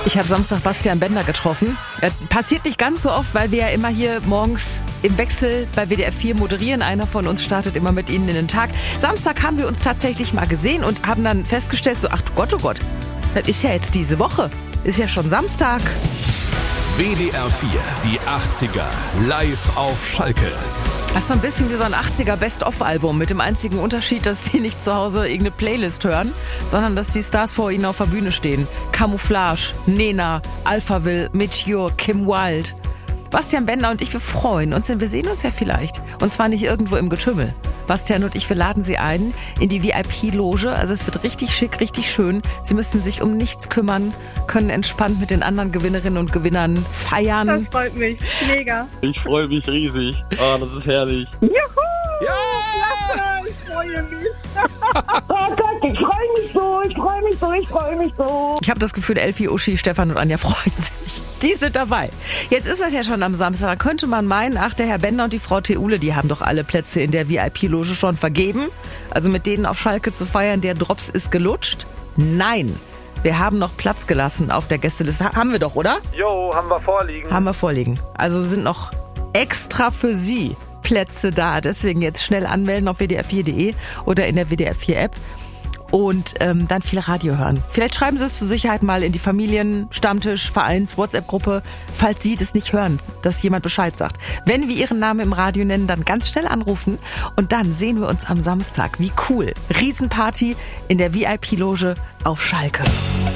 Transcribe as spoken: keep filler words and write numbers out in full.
Ich habe Samstag Bastian Bender getroffen. Das passiert nicht ganz so oft, weil wir ja immer hier morgens im Wechsel bei W D R vier moderieren. Einer von uns startet immer mit Ihnen in den Tag. Samstag haben wir uns tatsächlich mal gesehen und haben dann festgestellt, so ach Gott, oh Gott, das ist ja jetzt diese Woche. Ist ja schon Samstag. W D R vier, die achtziger, live auf Schalke. Das ist so ein bisschen wie so ein achtziger Best-of-Album mit dem einzigen Unterschied, dass sie nicht zu Hause irgendeine Playlist hören, sondern dass die Stars vor ihnen auf der Bühne stehen. Camouflage, Nena, Alphaville, Meteor, Kim Wilde. Bastian Bender und ich, wir freuen uns, denn wir sehen uns ja vielleicht. Und zwar nicht irgendwo im Getümmel. Bastian und ich, wir laden Sie ein in die V I P-Loge. Also es wird richtig schick, richtig schön. Sie müssen sich um nichts kümmern, können entspannt mit den anderen Gewinnerinnen und Gewinnern feiern. Das freut mich. Mega. Ich freue mich riesig. Oh, das ist herrlich. Juhu! Ja! Klasse! Ich freue mich. Oh Gott, ich freue mich so, ich freue mich so, ich freue mich so. Ich habe das Gefühl, Elfi, Uschi, Stefan und Anja freuen sich. Die sind dabei. Jetzt ist das ja schon am Samstag. Da könnte man meinen, ach, der Herr Bender und die Frau Theule, die haben doch alle Plätze in der V I P-Loge schon vergeben. Also mit denen auf Schalke zu feiern, der Drops ist gelutscht. Nein, wir haben noch Platz gelassen auf der Gästeliste. Haben wir doch, oder? Jo, haben wir vorliegen. Haben wir vorliegen. Also sind noch extra für Sie Plätze da. Deswegen jetzt schnell anmelden auf w d r vier punkt de oder in der W D R vier App. Und ähm, dann viel Radio hören. Vielleicht schreiben Sie es zur Sicherheit mal in die Familien-, Stammtisch-, Vereins-, WhatsApp-Gruppe, falls Sie das nicht hören, dass jemand Bescheid sagt. Wenn wir Ihren Namen im Radio nennen, dann ganz schnell anrufen und dann sehen wir uns am Samstag. Wie cool. Riesenparty in der V I P-Loge auf Schalke.